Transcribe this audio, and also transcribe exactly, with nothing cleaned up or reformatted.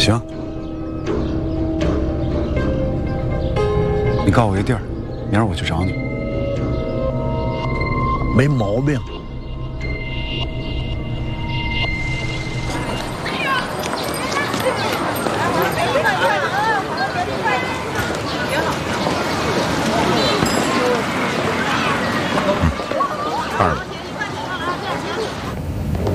行，你告诉我一地儿，明儿我去找你。 没毛病。